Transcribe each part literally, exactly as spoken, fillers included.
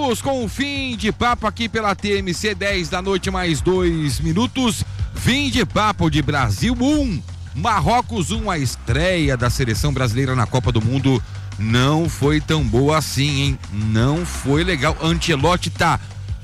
Vamos com o fim de papo aqui pela T M C, dez da noite, mais dois minutos. Fim de papo de Brasil um, Marrocos um. A estreia da seleção brasileira na Copa do Mundo não foi tão boa assim, hein? Não foi legal. Ancelotti tá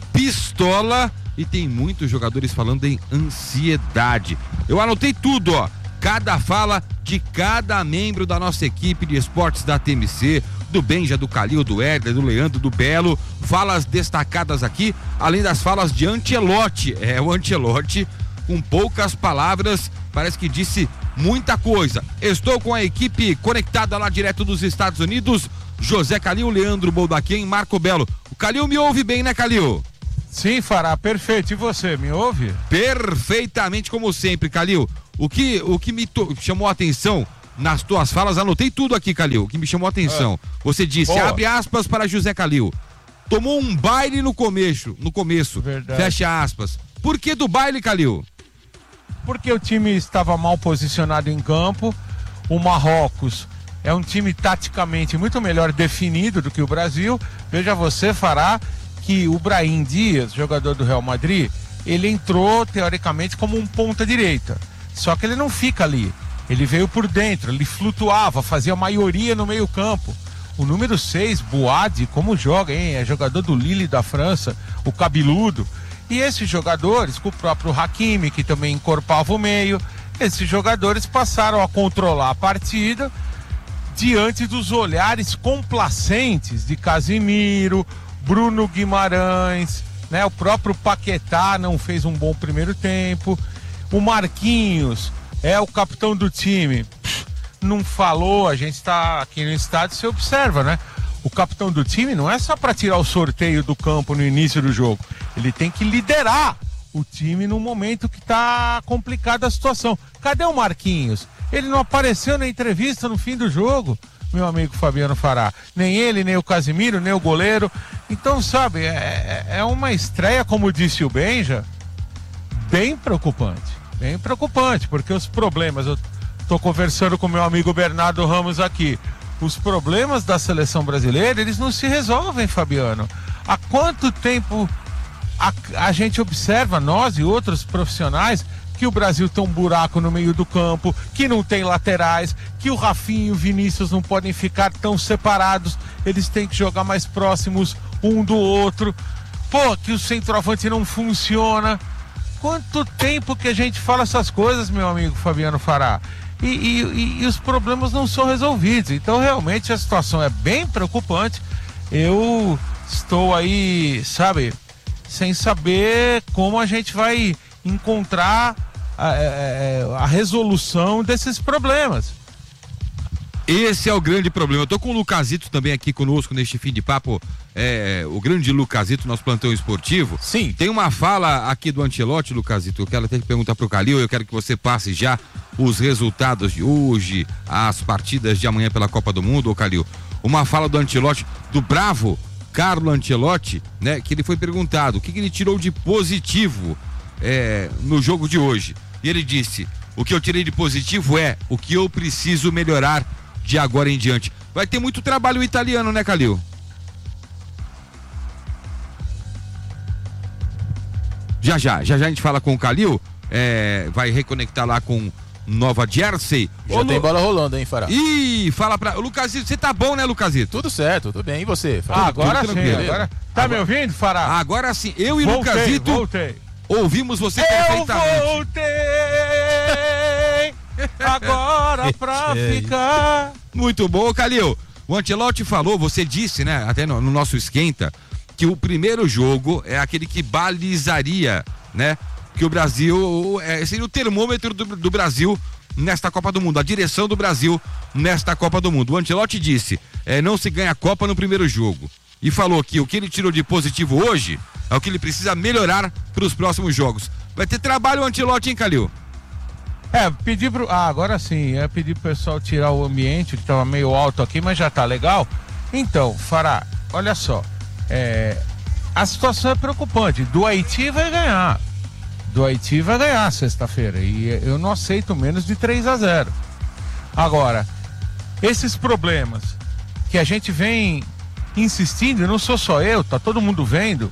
pistola e tem muitos jogadores falando em ansiedade. Eu anotei tudo, ó. Cada fala de cada membro da nossa equipe de esportes da T M C, do Benja, do Calil, do Herder, do Leandro, do Belo, falas destacadas aqui, além das falas de Ancelotti. É, o Ancelotti, com poucas palavras, parece que disse muita coisa. Estou com a equipe conectada lá direto dos Estados Unidos, José Calil, Leandro Boldaquim, Marco Belo. O Calil me ouve bem, né, Calil? Sim, Fará, perfeito. E você, me ouve? Perfeitamente, como sempre, Calil. O que, o que me to... chamou a atenção nas tuas falas, anotei tudo aqui, Calil, o que me chamou a atenção. Ah. Você disse, boa, abre aspas para José Calil, tomou um baile no começo, no começo, verdade, fecha aspas. Por que do baile, Calil? Porque o time estava mal posicionado em campo. O Marrocos é um time taticamente muito melhor definido do que o Brasil. Veja você, Fará, que o Brahim Dias, jogador do Real Madrid, ele entrou teoricamente como um ponta-direita. Só que ele não fica ali. Ele veio por dentro, ele flutuava, fazia maioria no meio campo. O número seis, Boadi, como joga, hein? É jogador do Lille da França, o cabeludo. E esses jogadores, com o próprio Hakimi, que também encorpava o meio, esses jogadores passaram a controlar a partida diante dos olhares complacentes de Casemiro, Bruno Guimarães, né? O próprio Paquetá não fez um bom primeiro tempo. O Marquinhos é o capitão do time, pff, não falou. A gente está aqui no estádio, você observa, né? O capitão do time não é só para tirar o sorteio do campo no início do jogo, ele tem que liderar o time no momento que está complicada a situação. Cadê o Marquinhos? Ele não apareceu na entrevista no fim do jogo, meu amigo Fabiano Fará. Nem ele, nem o Casemiro, nem o goleiro. Então, sabe, é, é uma estreia, como disse o Benja, bem preocupante. Bem preocupante, porque os problemas, eu estou conversando com meu amigo Bernardo Ramos aqui, os problemas da seleção brasileira, eles não se resolvem, Fabiano. Há quanto tempo a, a gente observa, nós e outros profissionais, que o Brasil tem um buraco no meio do campo, que não tem laterais, que o Rafinha e o Vinícius não podem ficar tão separados, eles têm que jogar mais próximos um do outro. Pô, que o centroavante não funciona. Quanto tempo que a gente fala essas coisas, meu amigo Fabiano Fará, e, e, e os problemas não são resolvidos. Então realmente a situação é bem preocupante. Eu estou aí, sabe, sem saber como a gente vai encontrar a, a, a resolução desses problemas. Esse é o grande problema. Eu tô com o Lucasito também aqui conosco neste fim de papo, é, o grande Lucasito, nosso plantão esportivo. Sim. Tem uma fala aqui do Ancelotti, Lucasito, eu quero até perguntar pro Calil, eu quero que você passe já os resultados de hoje, as partidas de amanhã pela Copa do Mundo, ô Calil. Uma fala do Ancelotti, do bravo Carlo Ancelotti, né, que ele foi perguntado o que, que ele tirou de positivo é, no jogo de hoje. E ele disse, o que eu tirei de positivo é o que eu preciso melhorar de agora em diante. Vai ter muito trabalho italiano, né, Calil? Já já, já já a gente fala com o Calil, é, vai reconectar lá com Nova Jersey. Já Ô, tem Lu... bola rolando, hein, Fará? Ih, fala pra... Lucasito, você tá bom, né, Lucasito? Tudo certo, tudo bem. E você, Fará? Ah, agora tudo sim, agora... Tá agora... me ouvindo, Fará? Agora sim, eu e voltei, Lucasito voltei. Ouvimos você eu perfeitamente. Voltei agora pra ficar. Muito bom, Calil. O Ancelotti falou, você disse, né, até no, no nosso esquenta, que o primeiro jogo é aquele que balizaria, né, que o Brasil, é, seria o termômetro do, do Brasil nesta Copa do Mundo, a direção do Brasil nesta Copa do Mundo. O Ancelotti disse, é, não se ganha a Copa no primeiro jogo. E falou que o que ele tirou de positivo hoje é o que ele precisa melhorar para os próximos jogos. Vai ter trabalho o Ancelotti, hein, Calil? É, pedir pro... Ah, agora sim, é pedir pro pessoal tirar o ambiente, que tava meio alto aqui, mas já tá legal. Então, Fará, olha só, é... a situação é preocupante. Do Haiti vai ganhar. Do Haiti vai ganhar sexta-feira. E eu não aceito menos de três a zero. Agora, esses problemas que a gente vem insistindo, e não sou só eu, tá todo mundo vendo,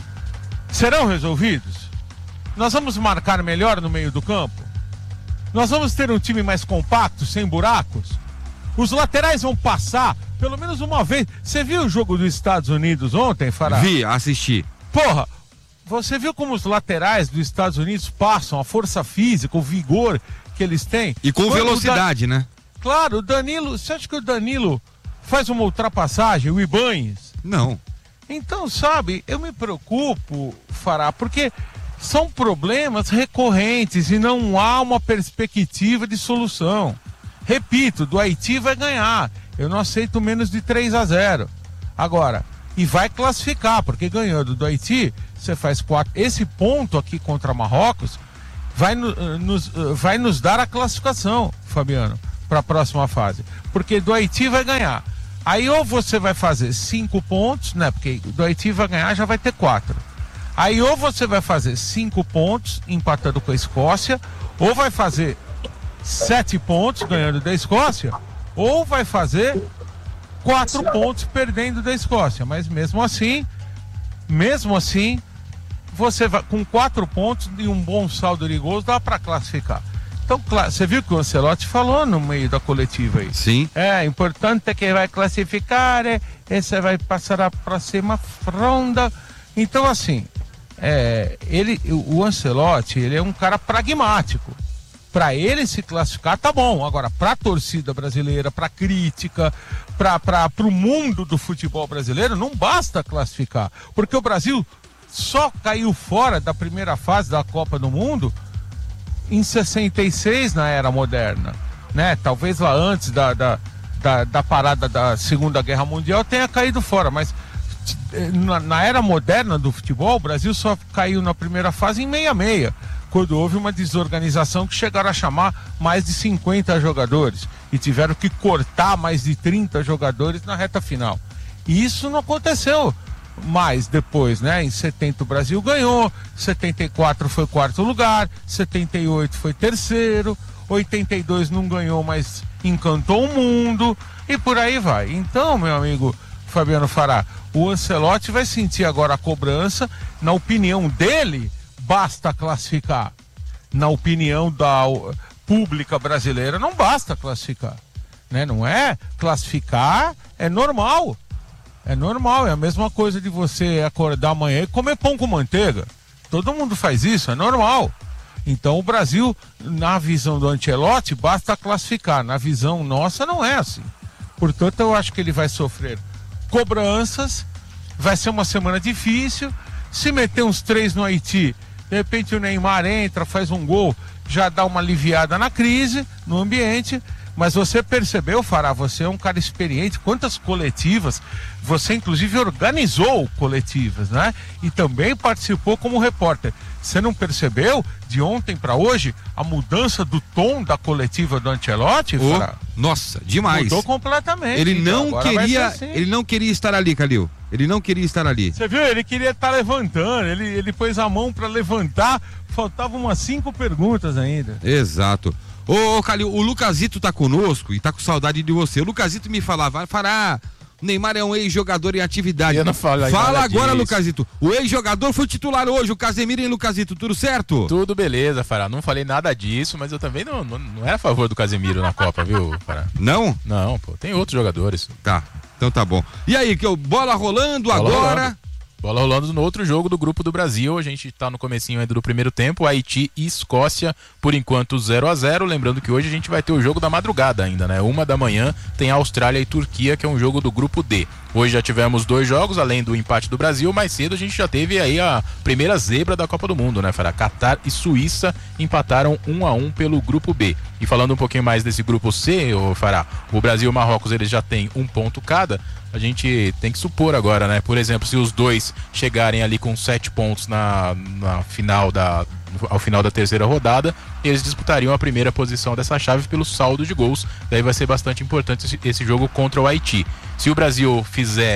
serão resolvidos? Nós vamos marcar melhor no meio do campo? Nós vamos ter um time mais compacto, sem buracos? Os laterais vão passar pelo menos uma vez. Você viu o jogo dos Estados Unidos ontem, Fará? Vi, assisti. Porra, você viu como os laterais dos Estados Unidos passam, a força física, o vigor que eles têm? E com Quando velocidade, Dan... né? Claro, o Danilo, você acha que o Danilo faz uma ultrapassagem, o Ibanez? Não. Então, sabe, eu me preocupo, Fará, porque são problemas recorrentes e não há uma perspectiva de solução. Repito, do Haiti vai ganhar. Eu não aceito menos de três a zero. Agora, e vai classificar, porque ganhando do Haiti, você faz quatro. Esse ponto aqui contra Marrocos vai, nos, vai nos dar a classificação, Fabiano, para a próxima fase. Porque do Haiti vai ganhar. Aí ou você vai fazer cinco pontos, né? Porque do Haiti vai ganhar, já vai ter quatro. Aí ou você vai fazer cinco pontos, empatando com a Escócia, ou vai fazer sete pontos ganhando da Escócia, ou vai fazer quatro pontos perdendo da Escócia. Mas mesmo assim, mesmo assim, você vai com quatro pontos e um bom saldo de gols, dá para classificar. Então, você viu que o Ancelotti falou no meio da coletiva aí? Sim. É, importante que vai classificar, é, esse vai passar a próxima ronda. Então, assim, é, ele, o Ancelotti, ele é um cara pragmático. Para ele se classificar, tá bom. Agora, para a torcida brasileira, para a crítica, para o mundo do futebol brasileiro, não basta classificar. Porque o Brasil só caiu fora da primeira fase da Copa do Mundo em sessenta e seis, na era moderna, né? Talvez lá antes da, da, da, da parada da Segunda Guerra Mundial tenha caído fora, mas na, na era moderna do futebol, o Brasil só caiu na primeira fase em sessenta e seis, quando houve uma desorganização que chegaram a chamar mais de cinquenta jogadores e tiveram que cortar mais de trinta jogadores na reta final. E isso não aconteceu mais depois, né? Em setenta o Brasil ganhou, setenta e quatro foi quarto lugar, setenta e oito foi terceiro, oitenta e dois não ganhou, mas encantou o mundo e por aí vai. Então, meu amigo Fabiano Fará, o Ancelotti vai sentir agora a cobrança. Na opinião dele, basta classificar. Na opinião da pública brasileira, não basta classificar, né? Não é classificar, é normal. É normal, é a mesma coisa de você acordar amanhã e comer pão com manteiga. Todo mundo faz isso, é normal. Então o Brasil, na visão do Ancelotti, basta classificar. Na visão nossa, não é assim. Portanto, eu acho que ele vai sofrer cobranças, vai ser uma semana difícil. Se meter uns três no Haiti, de repente o Neymar entra, faz um gol, já dá uma aliviada na crise, no ambiente. Mas você percebeu, Fará, você é um cara experiente, quantas coletivas, você inclusive organizou coletivas, né? E também participou como repórter. Você não percebeu, de ontem para hoje, a mudança do tom da coletiva do Ancelotti, oh, Fará? Nossa, demais. Mudou completamente. Ele não então, queria, assim. ele não queria estar ali, Calil. Ele não queria estar ali. Você viu? Ele queria estar levantando, ele, ele pôs a mão para levantar, faltavam umas cinco perguntas ainda. Exato. Ô, ô Calil, o Lucasito tá conosco e tá com saudade de você. O Lucasito me falava, Fará, o Neymar é um ex-jogador em atividade. Eu não falo aí Fala nada agora, disso. Lucasito. O ex-jogador foi titular hoje, o Casemiro, hein, Lucasito? Tudo certo? Tudo beleza, Fará. Não falei nada disso, mas eu também não, não, não era a favor do Casemiro na Copa, viu, Fará? Não? Não, pô, tem outros jogadores. Tá, então tá bom. E aí, que bola rolando Bola agora... rolando. Bola rolando no outro jogo do grupo do Brasil. A gente tá no comecinho ainda do primeiro tempo. Haiti e Escócia, por enquanto zero a zero. Lembrando que hoje a gente vai ter o jogo da madrugada ainda, né? Uma da manhã tem Austrália e Turquia, que é um jogo do grupo D. Hoje já tivemos dois jogos, além do empate do Brasil. Mais cedo a gente já teve aí a primeira zebra da Copa do Mundo, né, Fará? Catar e Suíça empataram um a um pelo grupo B. E falando um pouquinho mais desse grupo C, ô Fará, o Brasil e o Marrocos, eles já têm um ponto cada. A gente tem que supor agora, né? Por exemplo, se os dois chegarem ali com sete pontos na, na final da, ao final da terceira rodada, eles disputariam a primeira posição dessa chave pelo saldo de gols. Daí vai ser bastante importante esse, esse jogo contra o Haiti. Se o Brasil fizer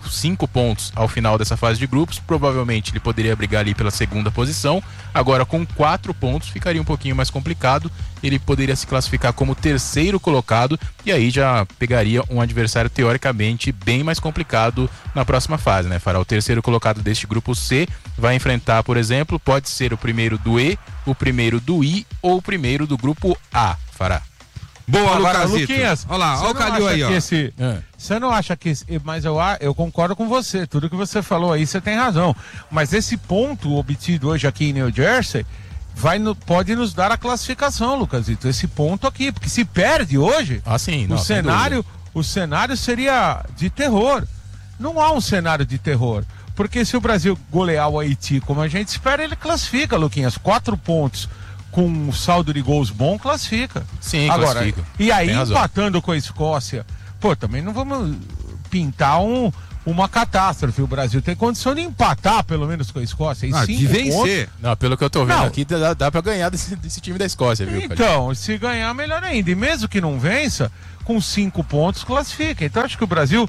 cinco pontos ao final dessa fase de grupos, provavelmente ele poderia brigar ali pela segunda posição. Agora com quatro pontos ficaria um pouquinho mais complicado, ele poderia se classificar como terceiro colocado e aí já pegaria um adversário teoricamente bem mais complicado na próxima fase, né? Fará o terceiro colocado deste grupo C, vai enfrentar, por exemplo, pode ser o primeiro do E, o primeiro do I ou o primeiro do grupo A, Fará. Boa, Agora, Lucasito. Luquinhas, olha lá, olha o Calil aí, ó. Esse, É. Você não acha que esse, mas eu, eu concordo com você, tudo que você falou aí, você tem razão. Mas esse ponto obtido hoje aqui em New Jersey vai no, pode nos dar a classificação, Lucasito. Esse ponto aqui, porque se perde hoje, ah, sim, não, o cenário, o cenário seria de terror. Não há um cenário de terror. Porque se o Brasil golear o Haiti como a gente espera, ele classifica, Luquinhas. Quatro pontos com um saldo de gols bom, classifica. Sim, agora, classifica. E aí, Tem razão. empatando com a Escócia, pô, também não vamos pintar um, uma catástrofe. O Brasil tem condição de empatar, pelo menos, com a Escócia. E Ah, cinco de vencer. pontos. Não, pelo que eu tô vendo Não. aqui, dá, dá pra ganhar desse, desse time da Escócia, viu, Calil? Então, se ganhar, melhor ainda. E mesmo que não vença, com cinco pontos, classifica. Então, acho que o Brasil,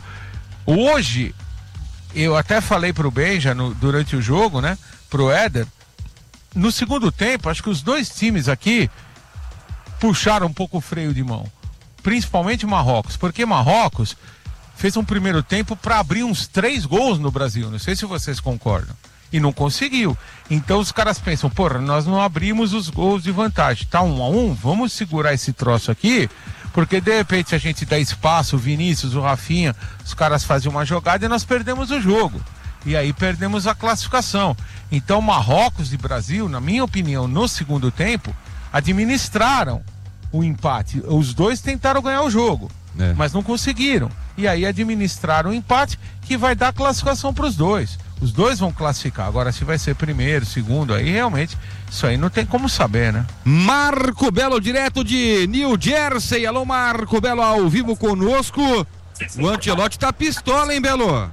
hoje, eu até falei pro Benja no, durante o jogo, né, pro Éder, no segundo tempo, acho que os dois times aqui puxaram um pouco o freio de mão. Principalmente Marrocos, porque Marrocos fez um primeiro tempo para abrir uns três gols no Brasil. Não sei se vocês concordam. E não conseguiu. Então os caras pensam, porra, nós não abrimos os gols de vantagem. Tá um a um, vamos segurar esse troço aqui, porque de repente a gente dá espaço, o Vinícius, o Rafinha, os caras fazem uma jogada e nós perdemos o jogo. E aí perdemos a classificação. Então Marrocos e Brasil, na minha opinião, no segundo tempo, administraram o empate. Os dois tentaram ganhar o jogo, É. mas não conseguiram. E aí administraram o empate, que vai dar classificação para os dois. Os dois vão classificar. Agora, se vai ser primeiro, segundo, aí realmente, isso aí não tem como saber, né? Marco Belo, direto de New Jersey. Alô, Marco Belo, ao vivo conosco. O Ancelotti tá pistola, hein, Belo?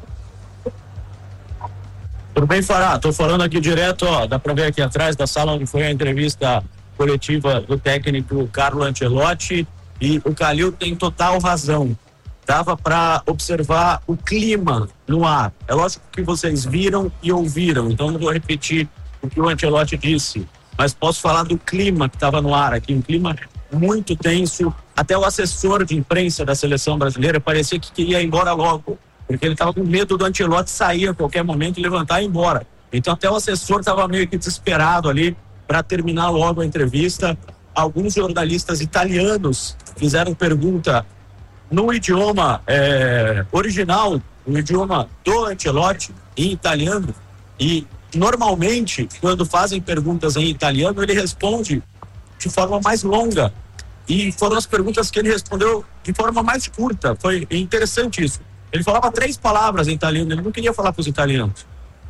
Tudo bem, Fará? Tô falando aqui direto, ó, dá pra ver aqui atrás da sala onde foi a entrevista coletiva do técnico Carlo Ancelotti, e o Calil tem total razão. Dava para observar o clima no ar. É lógico que vocês viram e ouviram, então não vou repetir o que o Ancelotti disse, mas posso falar do clima que estava no ar aqui, um clima muito tenso. Até o assessor de imprensa da seleção brasileira parecia que queria ir embora logo, porque ele estava com medo do Ancelotti sair a qualquer momento e levantar e ir embora. Então até o assessor estava meio que desesperado ali para terminar logo a entrevista. Alguns jornalistas italianos fizeram pergunta no idioma é, original, no idioma do Ancelotti, em italiano, e normalmente, quando fazem perguntas em italiano, ele responde de forma mais longa, e foram as perguntas que ele respondeu de forma mais curta. Foi interessante isso. Ele falava três palavras em italiano, ele não queria falar para os italianos,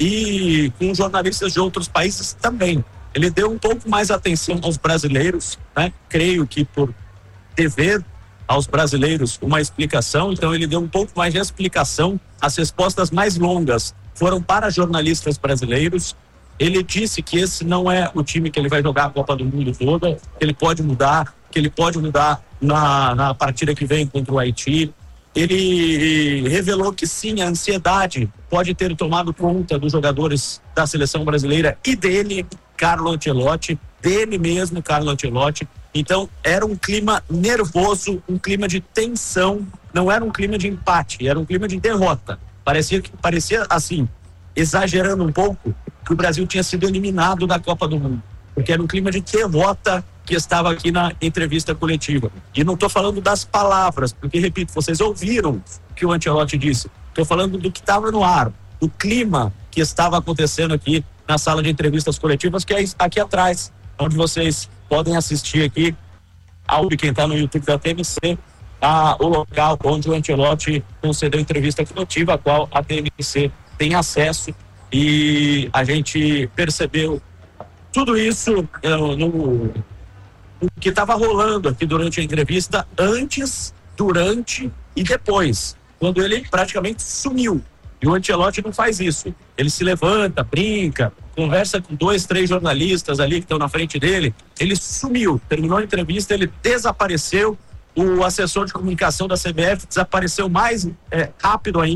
e com jornalistas de outros países também. Ele deu um pouco mais atenção aos brasileiros, né? Creio que por dever aos brasileiros uma explicação, então ele deu um pouco mais de explicação. As respostas mais longas foram para jornalistas brasileiros. Ele disse que esse não é o time que ele vai jogar a Copa do Mundo toda, que ele pode mudar, que ele pode mudar na, na partida que vem contra o Haiti. Ele revelou que sim, a ansiedade pode ter tomado conta dos jogadores da seleção brasileira e dele, Carlo Ancelotti, dele mesmo, Carlo Ancelotti. Então, era um clima nervoso, um clima de tensão, não era um clima de empate, era um clima de derrota. Parecia, parecia assim, exagerando um pouco, que o Brasil tinha sido eliminado da Copa do Mundo, porque era um clima de derrota que estava aqui na entrevista coletiva. E não estou falando das palavras, porque, repito, vocês ouviram o que o Ancelotti disse. Estou falando do que estava no ar, do clima que estava acontecendo aqui na sala de entrevistas coletivas, que é aqui atrás, onde vocês podem assistir aqui, ao quem está no YouTube da T M C, a, o local onde o Ancelotti concedeu entrevista coletiva, a qual a T M C tem acesso, e a gente percebeu tudo isso uh, no, no que estava rolando aqui durante a entrevista, antes, durante e depois, quando ele praticamente sumiu. E o Ancelotti não faz isso. Ele se levanta, brinca, conversa com dois, três jornalistas ali que estão na frente dele. Ele sumiu, terminou a entrevista, ele desapareceu. O assessor de comunicação da C B F desapareceu mais é, rápido ainda.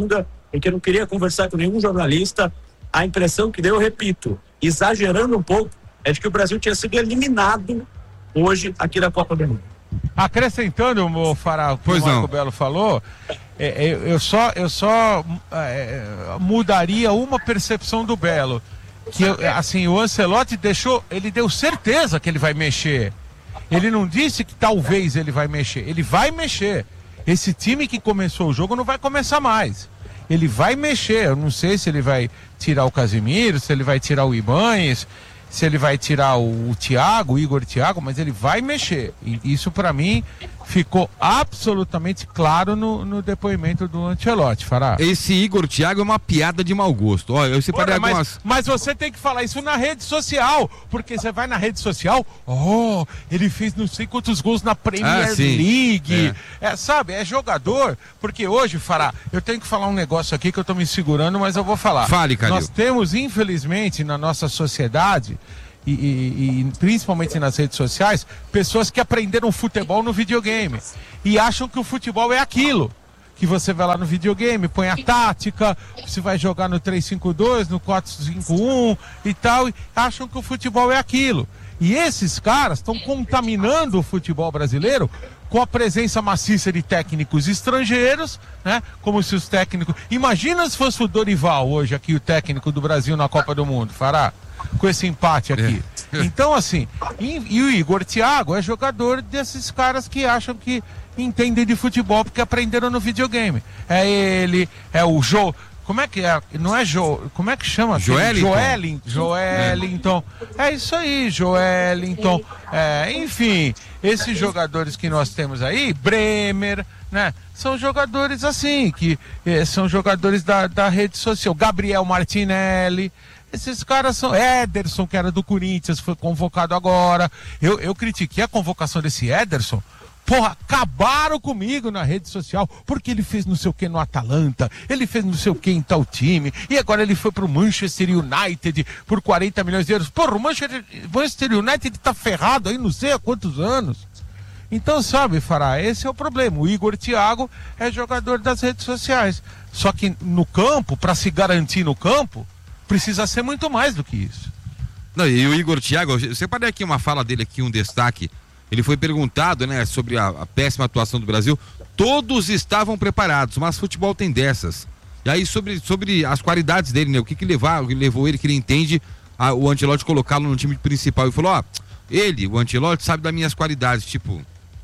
porque não queria conversar com nenhum jornalista. A impressão que deu, eu repito, exagerando um pouco, é de que o Brasil tinha sido eliminado hoje aqui da Copa do Mundo. Acrescentando, o Fará, o que pois o Marco não. Belo falou, é, é, eu só, eu só é, mudaria uma percepção do Belo, que assim, o Ancelotti deixou, ele deu certeza que ele vai mexer. Ele não disse que talvez ele vai mexer, ele vai mexer. Esse time que começou o jogo não vai começar mais. Ele vai mexer, eu não sei se ele vai tirar o Casemiro, se ele vai tirar o Ibañez, se ele vai tirar o, o Thiago, o Igor Thiago, mas ele vai mexer. E isso para mim ficou absolutamente claro no, no depoimento do Ancelotti, Fará. Esse Igor Thiago é uma piada de mau gosto. Olha, eu separei Ora, mas, algumas... mas você tem que falar isso na rede social, porque você vai na rede social, oh, ele fez não sei quantos gols na Premier Ah, sim. League, É. é, sabe, é jogador, porque hoje, Fará, eu tenho que falar um negócio aqui que eu tô me segurando, mas eu vou falar. Fale, Calil. Nós temos, infelizmente, na nossa sociedade, E, e, e principalmente nas redes sociais, pessoas que aprenderam futebol no videogame e acham que o futebol é aquilo, que você vai lá no videogame, põe a tática, você vai jogar no três cinco dois, no quatro cinco um e tal, e acham que o futebol é aquilo. E esses caras estão contaminando o futebol brasileiro com a presença maciça de técnicos estrangeiros, né? Como se os técnicos... Imagina se fosse o Dorival hoje aqui, o técnico do Brasil na Copa do Mundo, Fará, com esse empate aqui. É. Então, assim, e, e o Igor Thiago é jogador desses caras que acham que entendem de futebol porque aprenderam no videogame. É ele, é o Jô... Como é que é? Não é Jô... Como é que chama? Joelinton. Joelinton. Joelinton. É isso aí, Joelinton. É, enfim, esses jogadores que nós temos aí, Bremer, né? São jogadores assim, que eh, são jogadores da, da rede social. Gabriel Martinelli. Esses caras são... Ederson, que era do Corinthians, foi convocado agora. Eu, eu critiquei a convocação desse Ederson. Porra, acabaram comigo na rede social, porque ele fez não sei o que no Atalanta, ele fez não sei o que em tal time, e agora ele foi pro Manchester United por quarenta milhões de euros. Porra, o Manchester, Manchester United tá ferrado aí não sei há quantos anos. Então, sabe, Fará, esse é o problema. O Igor Thiago é jogador das redes sociais. Só que no campo, para se garantir no campo, precisa ser muito mais do que isso. Não, e o Igor Thiago, eu separei aqui uma fala dele aqui, um destaque. Ele foi perguntado, né, sobre a, a péssima atuação do Brasil. Todos estavam preparados, mas futebol tem dessas. E aí sobre, sobre as qualidades dele, né, o que que levar, o que levou ele, que ele entende a, o Ancelotti colocá-lo no time principal. E falou, ó, ele, o Ancelotti, sabe das minhas qualidades, tipo,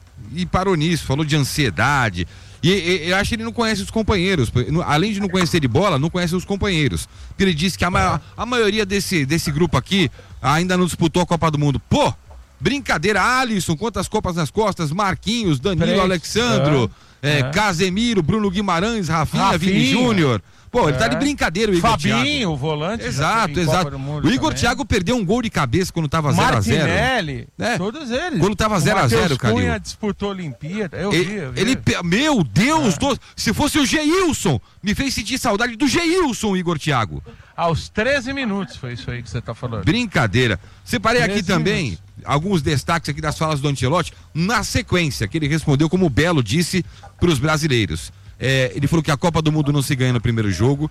e parou nisso, falou de ansiedade. E, e eu acho que ele não conhece os companheiros. Além de não conhecer de bola, não conhece os companheiros. Porque ele disse que a, ma a maioria desse, desse grupo aqui ainda não disputou a Copa do Mundo. Pô! Brincadeira, Alisson, quantas copas nas costas, Marquinhos, Danilo, Três. Alexandro, é, É. Casemiro, Bruno Guimarães, Rafinha, Rafinha. Vini Júnior. Pô, ele É. tá de brincadeira, o Igor Fabinho, Thiago. o volante. já Exato, teve em Copa exato. do Mundo O Igor também. Thiago perdeu um gol de cabeça quando tava zero a zero. Martinelli, É. todos eles. Quando tava O zero a zero, Matheus Calil. Cunha disputou a Olimpíada, eu vi, Ele, eu vi. ele pe- meu Deus, do- se fosse o Geilson, me fez sentir saudade do Geilson, o Igor Thiago. Aos treze minutos foi isso aí que você tá falando. Brincadeira. Separei aqui treze também minutos. alguns destaques aqui das falas do Ancelotti, na sequência, que ele respondeu como o Belo disse para os brasileiros. É, ele falou que a Copa do Mundo não se ganha no primeiro jogo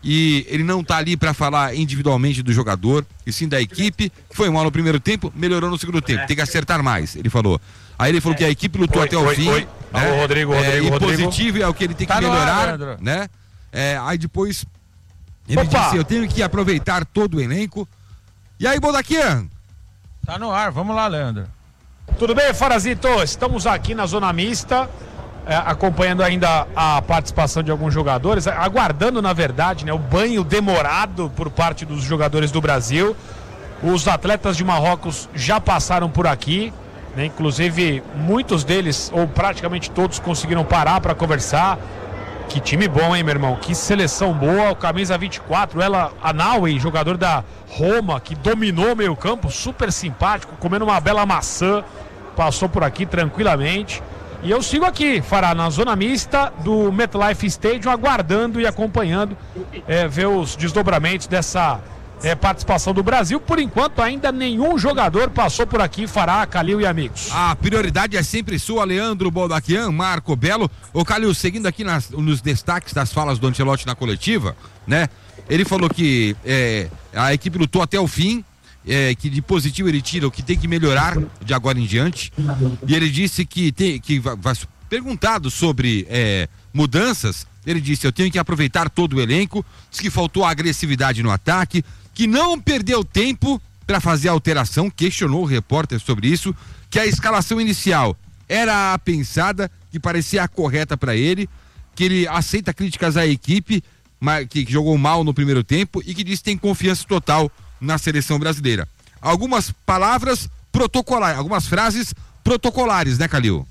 e ele não tá ali para falar individualmente do jogador, e sim da equipe, que foi mal no primeiro tempo, melhorou no segundo tempo, tem que acertar mais, ele falou. Aí ele falou que a equipe lutou Oi, até o oi, fim. oi. Né? Alô, Rodrigo, É, Rodrigo, e Rodrigo. positivo é o que ele tem que Tá no ar, melhorar, Leandro. né? É, aí depois ele Opa! disse, eu tenho que aproveitar todo o elenco. E aí, Bodaquian? Tá no ar, vamos lá, Leandro. Tudo bem, Farazito? Estamos aqui na zona mista, é, acompanhando ainda a participação de alguns jogadores, aguardando, na verdade, né, o banho demorado por parte dos jogadores do Brasil. Os atletas de Marrocos já passaram por aqui, né, inclusive muitos deles, ou praticamente todos, conseguiram parar para conversar. Que time bom, hein, meu irmão? Que seleção boa. O camisa vinte e quatro, ela, Anaui, jogador da Roma, que dominou o meio campo, super simpático, comendo uma bela maçã, passou por aqui tranquilamente. E eu sigo aqui, Fará, na zona mista do MetLife Stadium, aguardando e acompanhando, é, ver os desdobramentos dessa é, participação do Brasil. Por enquanto, ainda nenhum jogador passou por aqui, Fará, Calil e amigos. A prioridade é sempre sua, Leandro Boldaquian, Marco Belo. Ô Calil, seguindo aqui nas, nos destaques das falas do Ancelotti na coletiva, né? Ele falou que é, a equipe lutou até o fim, é, que de positivo ele tira o que tem que melhorar de agora em diante. E ele disse que tem que vai, vai perguntado sobre é, mudanças. Ele disse: eu tenho que aproveitar todo o elenco. Diz que faltou agressividade no ataque, que não perdeu tempo para fazer a alteração. Questionou o repórter sobre isso, que a escalação inicial era a pensada, que parecia a correta para ele, que ele aceita críticas à equipe, mas que jogou mal no primeiro tempo, e que diz que tem confiança total na seleção brasileira. Algumas palavras protocolares, algumas frases protocolares, né, Calil?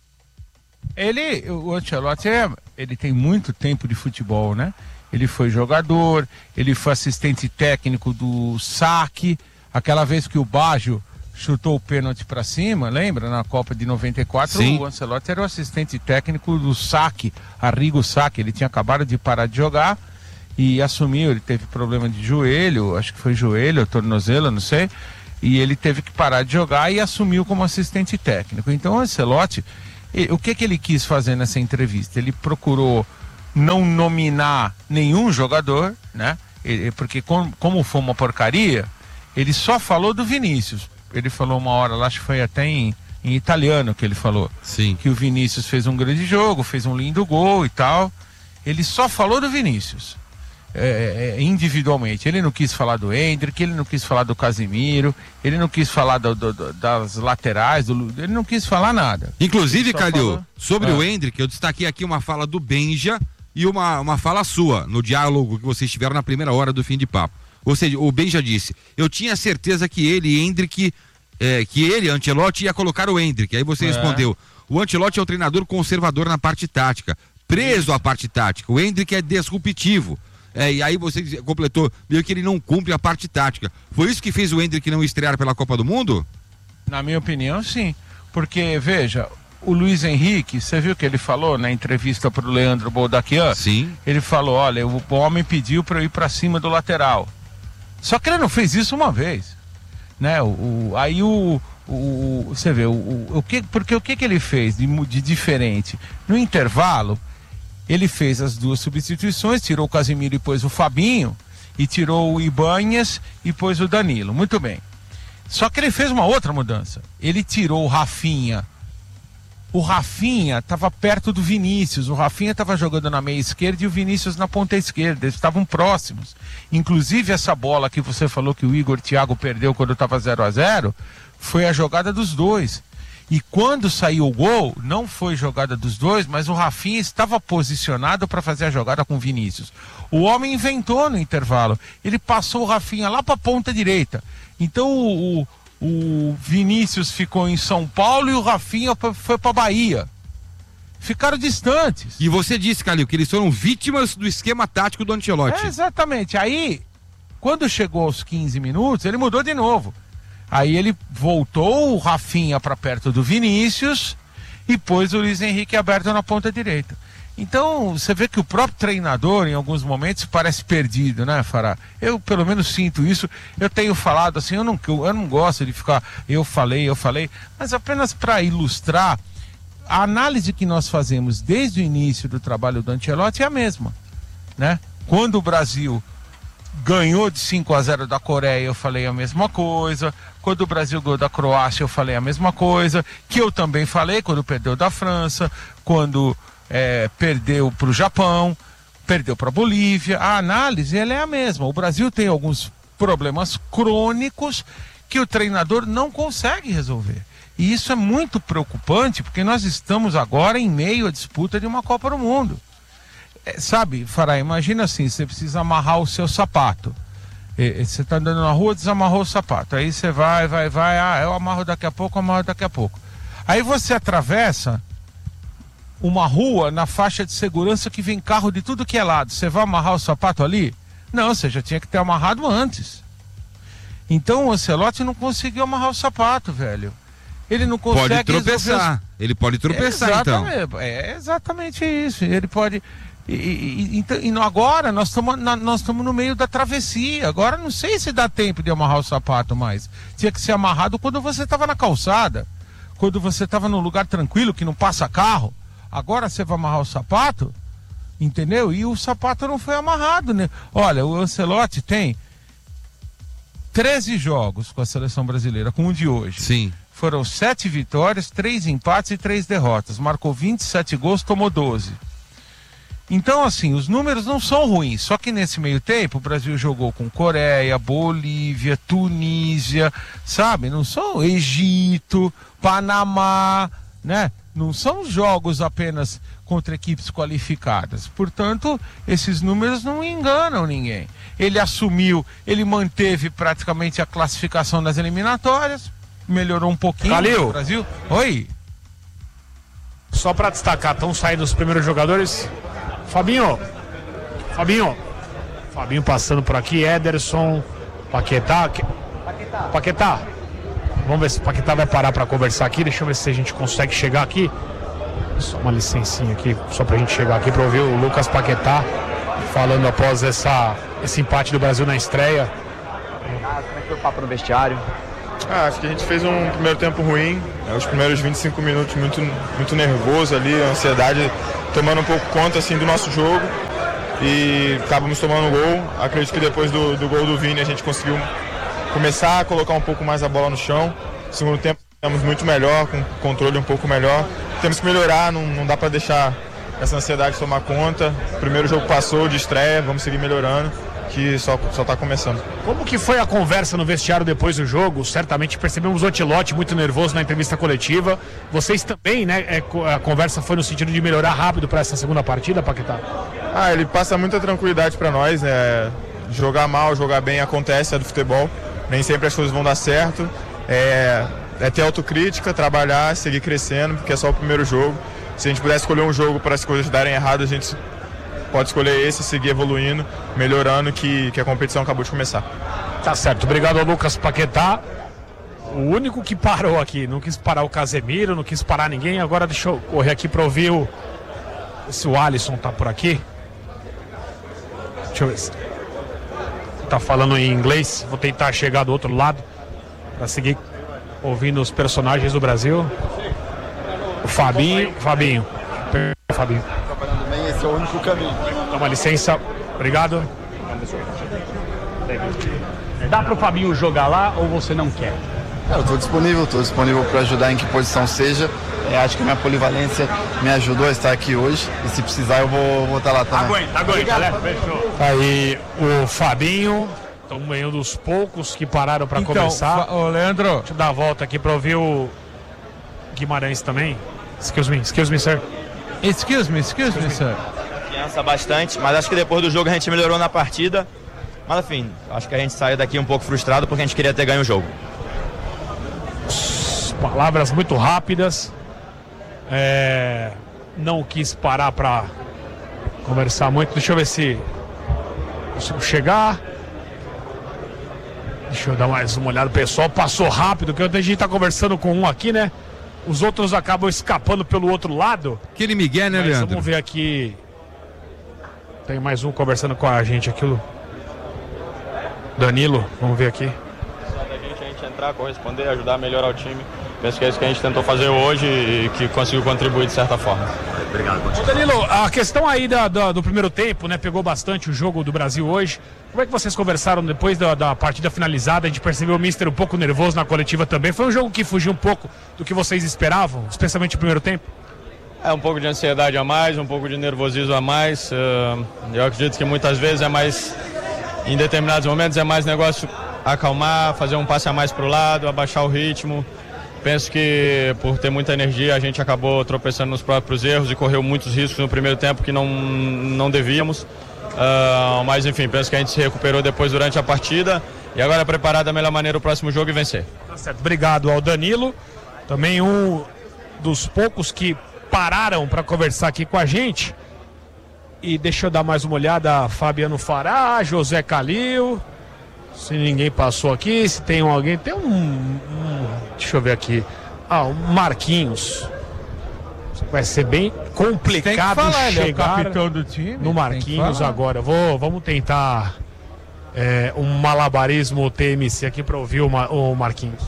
Ele, o Ancelotti, ele tem muito tempo de futebol, né? Ele foi jogador, ele foi assistente técnico do Saque, aquela vez que o Baggio chutou o pênalti para cima, lembra? Na Copa de noventa e quatro, sim. O Ancelotti era o assistente técnico do Saque, Arrigo Sacchi. Ele tinha acabado de parar de jogar e assumiu, ele teve problema de joelho, acho que foi joelho, tornozelo, não sei, e ele teve que parar de jogar e assumiu como assistente técnico. Então o Ancelotti, o que que ele quis fazer nessa entrevista? Ele procurou não nominar nenhum jogador, né? Ele, porque como, como foi uma porcaria, ele só falou do Vinícius. Ele falou uma hora lá, acho que foi até em, em italiano que ele falou. Sim. Que o Vinícius fez um grande jogo, fez um lindo gol e tal. Ele só falou do Vinícius. É, é, individualmente. Ele não quis falar do Endrick, ele não quis falar do Casemiro, ele não quis falar do, do, do, das laterais, do, ele não quis falar nada. Inclusive, Calil, falou... sobre ah. o Endrick, eu destaquei aqui uma fala do Benja e uma, uma fala sua, no diálogo que vocês tiveram na primeira hora do Fim de Papo. Ou seja, o Benja disse: eu tinha certeza que ele, Endrick, é, que ele, Ancelotti, ia colocar o Endrick. Aí você é. respondeu: o Ancelotti é um treinador conservador na parte tática, preso à parte tática. O Endrick é disruptivo. É, e aí você completou, meio que ele não cumpre a parte tática. Foi isso que fez o Endrick não estrear pela Copa do Mundo? Na minha opinião, sim. Porque, veja, o Luiz Henrique, você viu que ele falou na entrevista para o Leandro Boldaquian? Sim. Ele falou: olha, o homem pediu para eu ir para cima do lateral. Só que ele não fez isso uma vez, né? O, o, aí o, o, você vê, o, o, o que, porque o que, que ele fez de, de diferente? No intervalo, ele fez as duas substituições, tirou o Casemiro e pôs o Fabinho, e tirou o Ibanhas e pôs o Danilo. Muito bem. Só que ele fez uma outra mudança. Ele tirou o Rafinha. O Rafinha estava perto do Vinícius. O Rafinha estava jogando na meia esquerda e o Vinícius na ponta esquerda. Eles estavam próximos. Inclusive, essa bola que você falou que o Igor Thiago perdeu quando estava zero a zero, foi a jogada dos dois. E quando saiu o gol, não foi jogada dos dois, mas o Rafinha estava posicionado para fazer a jogada com o Vinícius. O homem inventou no intervalo. Ele passou o Rafinha lá para a ponta direita. Então o, o Vinícius ficou em São Paulo e o Rafinha foi para Bahia. Ficaram distantes. E você disse, Calil, que eles foram vítimas do esquema tático do Ancelotti. É, exatamente. Aí, quando chegou aos quinze minutos, ele mudou de novo. Aí ele voltou o Rafinha para perto do Vinícius e pôs o Luiz Henrique aberto na ponta direita. Então, você vê que o próprio treinador, em alguns momentos, parece perdido, né, Fará? Eu, pelo menos, sinto isso. Eu tenho falado assim, eu não, eu não gosto de ficar, eu falei, eu falei, mas apenas para ilustrar, a análise que nós fazemos desde o início do trabalho do Ancelotti é a mesma, né? Quando o Brasil ganhou de cinco a zero da Coreia, eu falei a mesma coisa. Quando o Brasil ganhou da Croácia, eu falei a mesma coisa, que eu também falei quando perdeu da França, quando é, perdeu para o Japão, perdeu para a Bolívia. A análise ela é a mesma. O Brasil tem alguns problemas crônicos que o treinador não consegue resolver. E isso é muito preocupante, porque nós estamos agora em meio à disputa de uma Copa do Mundo. É, sabe, Fará, imagina assim, você precisa amarrar o seu sapato. Você está andando na rua, desamarrou o sapato. Aí você vai, vai, vai, ah, eu amarro daqui a pouco, eu amarro daqui a pouco. Aí você atravessa uma rua na faixa de segurança que vem carro de tudo que é lado. Você vai amarrar o sapato ali? Não, você já tinha que ter amarrado antes. Então o Ancelotti não conseguiu amarrar o sapato, velho. Ele não consegue... Pode tropeçar. Os... Ele pode tropeçar, exatamente, então. É exatamente isso. Ele pode... E, e, e, e agora nós estamos nós estamos no meio da travessia. Agora não sei se dá tempo de amarrar o sapato mais. Tinha que ser amarrado quando você estava na calçada, quando você estava num lugar tranquilo que não passa carro. Agora você vai amarrar o sapato, entendeu? E o sapato não foi amarrado, né? Olha, o Ancelotti tem treze jogos com a seleção brasileira, com o de hoje. Sim. Foram sete vitórias, três empates e três derrotas. Marcou vinte e sete gols, tomou doze. Então, assim, os números não são ruins. Só que nesse meio tempo, o Brasil jogou com Coreia, Bolívia, Tunísia, sabe? Não são Egito, Panamá, né? Não são jogos apenas contra equipes qualificadas. Portanto, esses números não enganam ninguém. Ele assumiu, ele manteve praticamente a classificação das eliminatórias, melhorou um pouquinho Calil. no Brasil. Oi. Só para destacar, estão saindo os primeiros jogadores. Fabinho, Fabinho, Fabinho passando por aqui, Ederson, Paquetá, que... Paquetá, vamos ver se o Paquetá vai parar para conversar aqui, deixa eu ver se a gente consegue chegar aqui, só uma licencinha aqui, só pra gente chegar aqui para ouvir o Lucas Paquetá falando após essa, esse empate do Brasil na estreia. Ah, como é que foi o papo no vestiário? Ah, acho que a gente fez um primeiro tempo ruim, né? Os primeiros vinte e cinco minutos muito, muito nervoso ali, a ansiedade tomando um pouco conta assim, do nosso jogo e estávamos tomando gol. Acredito que depois do, do gol do Vini a gente conseguiu começar a colocar um pouco mais a bola no chão. No segundo tempo estamos muito melhor, com controle um pouco melhor. Temos que melhorar, não, não dá para deixar essa ansiedade tomar conta. O primeiro jogo passou de estreia, vamos seguir melhorando, que só só está começando. Como que foi a conversa no vestiário depois do jogo? Certamente percebemos o Ancelotti muito nervoso na entrevista coletiva. Vocês também, né? É, a conversa foi no sentido de melhorar rápido para essa segunda partida, Paquetá? Ah, ele passa muita tranquilidade para nós, né? Jogar mal, jogar bem acontece, é do futebol. Nem sempre as coisas vão dar certo. É, é ter autocrítica, trabalhar, seguir crescendo, porque é só o primeiro jogo. Se a gente pudesse escolher um jogo para as coisas darem errado, a gente pode escolher esse, seguir evoluindo, melhorando, que, que a competição acabou de começar. Tá certo, obrigado ao Lucas Paquetá. O único que parou aqui, não quis parar o Casemiro, não quis parar ninguém. Agora deixa eu correr aqui para ouvir o... se o Alisson tá por aqui. Deixa eu ver se... tá falando em inglês, vou tentar chegar do outro lado para seguir ouvindo os personagens do Brasil. O Fabinho, Fabinho, Fabinho. Trabalhando bem, esse é o único caminho. Toma licença, obrigado. Dá pro Fabinho jogar lá ou você não quer? Eu estou disponível, estou disponível para ajudar em que posição seja. É, acho que a minha polivalência me ajudou a estar aqui hoje e se precisar eu vou, vou estar lá também. Aguenta, aguenta, né? Fechou. Aí o Fabinho, estamos um dos poucos que pararam para Então, conversar. Fa- ô, Leandro. Deixa eu dar a volta aqui para ouvir o Guimarães também. Excuse me, excuse me, sir. Excuse me, excuse me, sir. Confiança bastante, mas acho que depois do jogo a gente melhorou na partida. Mas enfim, acho que a gente saiu daqui um pouco frustrado porque a gente queria ter ganho o jogo. Palavras muito rápidas. É, não quis parar para conversar muito. Deixa eu ver se consigo chegar. Deixa eu dar mais uma olhada. O pessoal passou rápido, que a gente tá conversando com um aqui, né? Os outros acabam escapando pelo outro lado. Aquele Miguel, né, Mas Leandro? vamos ver aqui. Tem mais um conversando com a gente aqui. O Danilo, vamos ver aqui. Só da gente, a gente entrar, corresponder, ajudar a melhorar o time. Penso que é isso que a gente tentou fazer hoje e que conseguiu contribuir de certa forma. Obrigado. Ô Danilo, a questão aí da, da- do primeiro tempo, né? Pegou bastante o jogo do Brasil hoje. Como é que vocês conversaram depois da, da partida finalizada? A gente percebeu o Mister um pouco nervoso na coletiva também. Foi um jogo que fugiu um pouco do que vocês esperavam, especialmente no primeiro tempo? É um pouco de ansiedade a mais, um pouco de nervosismo a mais. eh, Eu acredito que muitas vezes é mais, em determinados momentos, é mais negócio acalmar, fazer um passe a mais para o lado, abaixar o ritmo. Penso que por ter muita energia a gente acabou tropeçando nos próprios erros e correu muitos riscos no primeiro tempo que não, não devíamos. Uh, mas enfim, penso que a gente se recuperou depois durante a partida e agora é preparar da melhor maneira o próximo jogo e vencer. Tá certo. Obrigado ao Danilo, também um dos poucos que pararam para conversar aqui com a gente. E deixa eu dar mais uma olhada, Fabiano Fará, José Calil. Se ninguém passou aqui, se tem alguém, tem um, um deixa eu ver aqui. Ah, o Marquinhos. Vai ser bem complicado falar, chegar ele é o capitão do time, no Marquinhos agora. Vou, vamos tentar é, um malabarismo T M C aqui para ouvir o, Ma, o Marquinhos.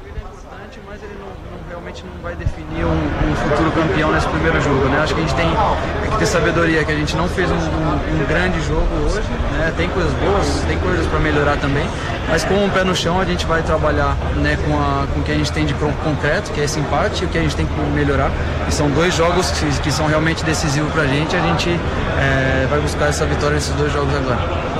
Não vai definir um, um futuro campeão nesse primeiro jogo, né? Acho que a gente tem, tem que ter sabedoria, que a gente não fez um, um, um grande jogo hoje, né? Tem coisas boas, tem coisas para melhorar também, mas com o pé no chão a gente vai trabalhar, né, com, a, com o que a gente tem de concreto, que é esse empate, e o que a gente tem que melhorar. E são dois jogos que, que são realmente decisivos pra gente, a gente é, vai buscar essa vitória nesses dois jogos agora.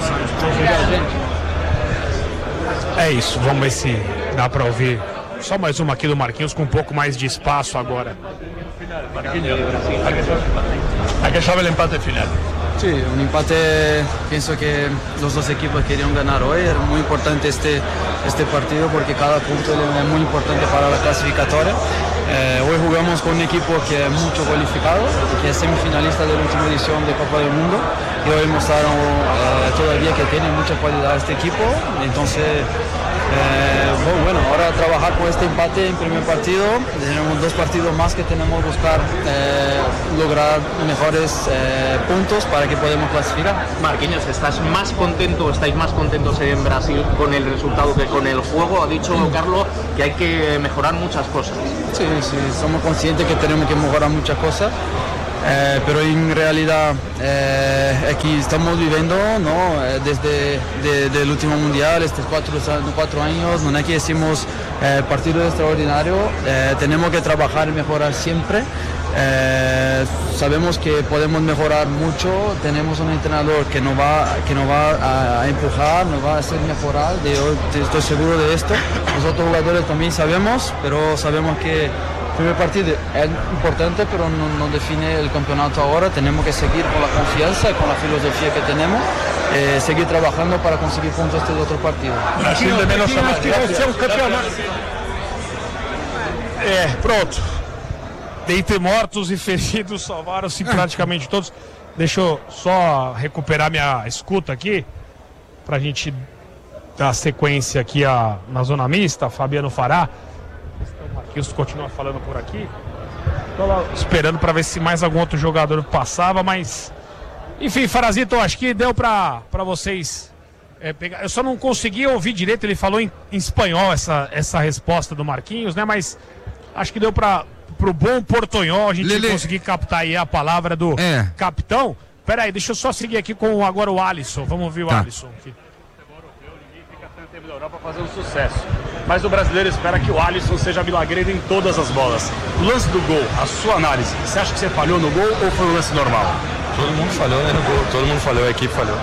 É isso, vamos ver se dá para ouvir. Só mais uma aqui do Marquinhos com um pouco mais de espaço agora. Marquinhos, ¿a qué sabe el empate final? Sí, un empate, pienso que los dos equipos querían ganar hoy, era muy importante este, este partido porque cada punto es muy importante para la clasificatoria. Eh, hoy jugamos con un equipo que es mucho cualificado, que es semifinalista de la última edición de Copa del Mundo y hoy mostraron eh, todavía que tiene mucha cualidad este equipo, entonces eh, bueno, ahora trabajar con este empate en primer partido, tenemos dos partidos más que tenemos que buscar eh, lograr mejores eh, puntos para que podamos clasificar. Marquinhos, ¿estás más contento, estáis más contentos en Brasil con el resultado que con el juego? Ha dicho Carlos que hay que mejorar muchas cosas. Sí, sí, somos conscientes que tenemos que mejorar muchas cosas, eh, pero en realidad eh, aquí estamos viviendo, ¿no? Desde de, del último mundial, estos cuatro, cuatro años, no es que decimos eh, partido extraordinario, eh, tenemos que trabajar y mejorar siempre. Eh, sabemos que podemos mejorar mucho, tenemos un entrenador que nos va, que nos va a, a empujar, nos va a hacer mejorar, de, estoy seguro de esto. Los otros jugadores también sabemos, pero sabemos que el primer partido es importante, pero no, no define el campeonato ahora. Tenemos que seguir con la confianza y con la filosofía que tenemos, eh, seguir trabajando para conseguir puntos este otro partido. Brasil de menos É, pronto. Dentre mortos e feridos, salvaram-se praticamente todos. Deixa eu só recuperar minha escuta aqui, pra gente dar sequência aqui a, na zona mista. Fabiano Fará. O Marquinhos continua falando por aqui. Tô lá esperando pra ver se mais algum outro jogador passava, mas... Enfim, Farazito, acho que deu pra, pra vocês é, pegar. Eu só não consegui ouvir direito, ele falou em, em espanhol essa, essa resposta do Marquinhos, né? Mas acho que deu pra... Pro bom portonhol a gente Lelê. conseguir captar aí a palavra do é. capitão. Pera aí, deixa eu só seguir aqui com agora o Alisson. Vamos ouvir o tá. Alisson aqui. Ninguém fica tanto tempo na Europa fazendo sucesso. Mas o brasileiro espera que o Alisson seja milagreiro em todas as bolas. O lance do gol, a sua análise, você acha que você falhou no gol ou foi um lance normal? Todo mundo falhou, né, no gol. Todo mundo falhou, a equipe falhou.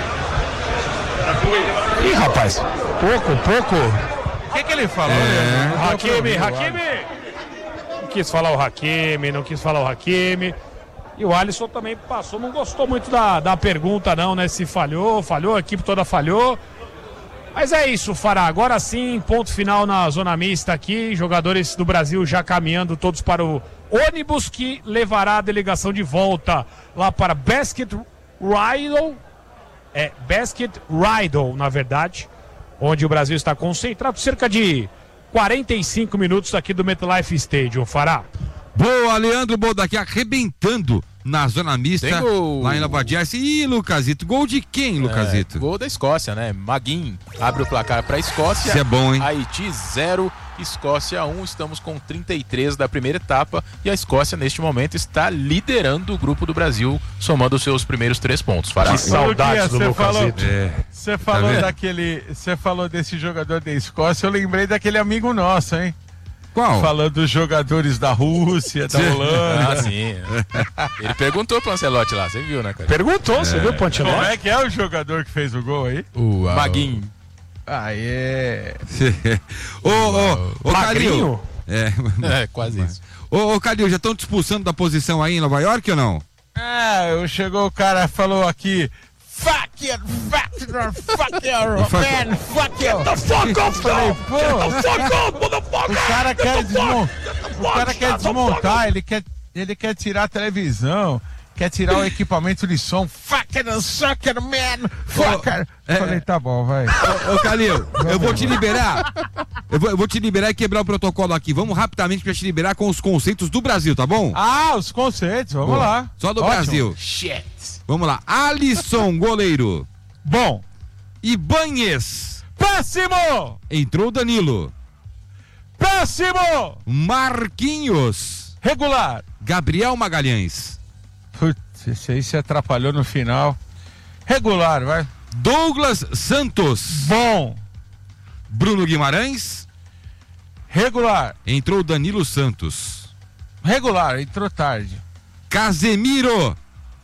Ih, rapaz, pouco, pouco. O que, que ele falou? É. Hakimi, Hakimi! Quis falar o Hakimi, não quis falar o Hakimi. E o Alisson também passou, não gostou muito da, da pergunta não, né? Se falhou, falhou, a equipe toda falhou. Mas é isso, Fará. Agora sim, ponto final na zona mista aqui. Jogadores do Brasil já caminhando todos para o ônibus que levará a delegação de volta lá para Basket Ridle. É, Basket Ridle, na verdade. Onde o Brasil está concentrado. Cerca de quarenta e cinco minutos aqui do MetLife Stadium, Fará. Boa, Leandro Boldaqui arrebentando na zona mista lá em Nova Jersey. Ih, Lucasito, gol de quem, Lucasito? É, gol da Escócia, né? Maguinho abre o placar para a Escócia. Isso é bom, hein? Haiti zero, Escócia um. Estamos com trinta e três da primeira etapa e a Escócia neste momento está liderando o grupo do Brasil, somando os seus primeiros três pontos. Fará. Que saudades do Lucasito. Você É. falou Tá daquele, você falou desse jogador da Escócia, eu lembrei daquele amigo nosso, hein? Qual? Falando dos jogadores da Rússia, da Holanda. Ah, sim. Ele perguntou pro Ancelotti lá, você viu, né, cara? Perguntou, é. Você viu pro Ancelotti? Como é que é o jogador que fez o gol aí? O Maguinho. Ah, é. Ô, ô, ô, Calil. É, é, quase isso. Ô, ô, Calil, já estão te expulsando da posição aí em Nova York ou não? É, chegou o cara, falou aqui. Fuck you, fuck you, fuck you, man, fuck you. Get the fuck off, falei, pô, Get the fuck off, motherfucker. O cara quer, desmon... o cara quer desmontar, ele quer, ele quer tirar a televisão, quer tirar o equipamento de som. Fuck Fucker and sucker man, fucker. é, Falei, tá bom, vai. Ô, ô Calil, eu vou te liberar. Eu vou, eu vou te liberar e quebrar o protocolo aqui. Vamos rapidamente pra te liberar com os conceitos do Brasil, tá bom? Ah, os conceitos, vamos Boa. lá. Só do Ótimo. Brasil. Shit. Vamos lá. Alisson, goleiro. Bom. Ibanez. Péssimo! Entrou Danilo. Péssimo! Marquinhos. Regular. Gabriel Magalhães. Putz, esse aí se atrapalhou no final. Regular, vai. Douglas Santos. Bom. Bruno Guimarães. Regular. Entrou Danilo Santos. Regular, entrou tarde. Casemiro.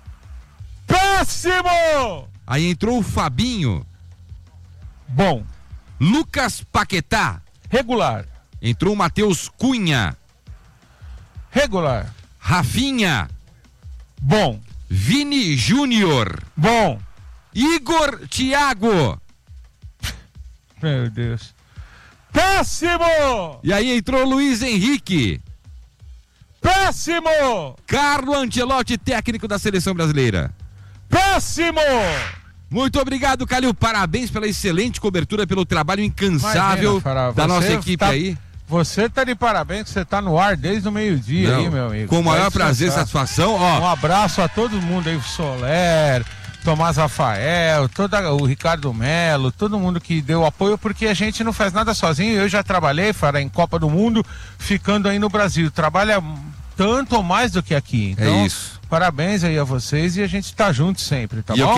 Péssimo! Aí entrou o Fabinho. Bom. Lucas Paquetá. Regular. Entrou o Matheus Cunha. Regular. Rafinha. Bom. Vini Júnior. Bom. Igor Thiago. Meu Deus. Péssimo! E aí entrou Luiz Henrique. Péssimo! Carlo Ancelotti, técnico da seleção brasileira. Péssimo! Muito obrigado, Calil. Parabéns pela excelente cobertura, pelo trabalho incansável Imagina, Fará, da nossa equipe tá, aí. Você tá de parabéns, que você tá no ar desde o meio-dia aí, meu amigo. Com o maior Vai prazer e descansar. satisfação. Ó. Um abraço a todo mundo aí, o Soler, Tomás Rafael, toda, o Ricardo Melo, todo mundo que deu apoio, porque a gente não faz nada sozinho. Eu já trabalhei, Fará, em Copa do Mundo, ficando aí no Brasil. Trabalha tanto ou mais do que aqui. Então, é isso. Parabéns aí a vocês e a gente tá junto sempre, tá e bom? Eu